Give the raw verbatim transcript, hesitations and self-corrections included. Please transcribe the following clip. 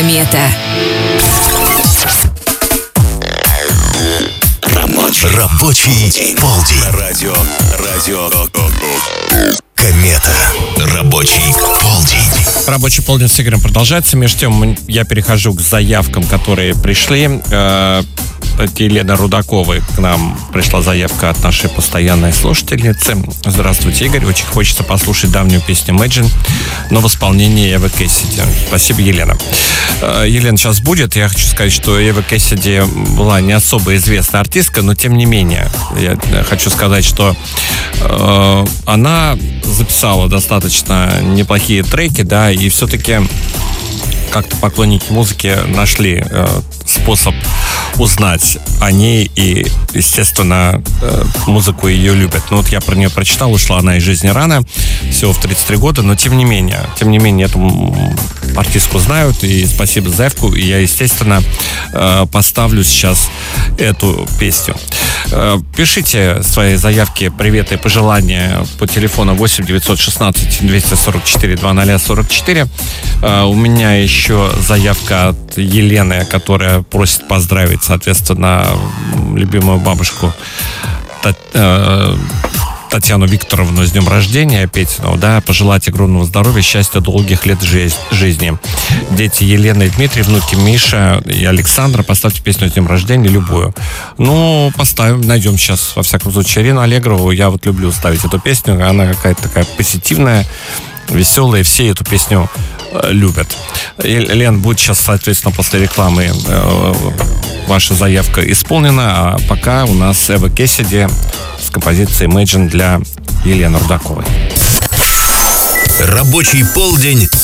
Комета. Рабочий, Рабочий полдень. Радио, радио. Комета. Рабочий полдень. Рабочий полдень с Игорем продолжается. Между тем, я перехожу к заявкам, которые пришли. От Елены Рудаковой к нам пришла заявка от нашей постоянной слушательницы. Здравствуйте, Игорь. Очень хочется послушать давнюю песню Imagine, но в исполнении Эвы Кэссиди. Спасибо, Елена. Елена сейчас будет. Я хочу сказать, что Эва Кэссиди была не особо известная артистка, но тем не менее, я хочу сказать, что э, она записала достаточно неплохие треки, да, и все-таки как-то поклонники музыки нашли э, способ узнать о ней и, естественно, э, музыку ее любят. Ну вот я про нее прочитал, ушла она из жизни рано, всего в тридцать три года, но тем не менее, тем не менее, эту артистку знают, и спасибо за заявку, и я, естественно, э, поставлю сейчас эту песню. Э, пишите свои заявки, приветы и пожелания по телефону восемь девятьсот шестнадцать двести сорок четыре двадцать сорок четыре. Э, у меня еще заявка от Елены, которая просит поздравить, соответственно, любимую бабушку Татьяну Викторовну с днем рождения, Петину, да, пожелать огромного здоровья, счастья, долгих лет жизни. Дети Елены и Дмитрий, внуки Миша и Александра, поставьте песню с днем рождения, любую. Ну, поставим, найдем сейчас, во всяком случае, Ирину Аллегрову. Я вот люблю ставить эту песню, она какая-то такая позитивная, веселая, все эту песню э, любят. Лен, будет сейчас, соответственно, после рекламы э, ваша заявка исполнена, а пока у нас Эва Кэссиди с композицией Imagine для Елены Рудаковой. Рабочий полдень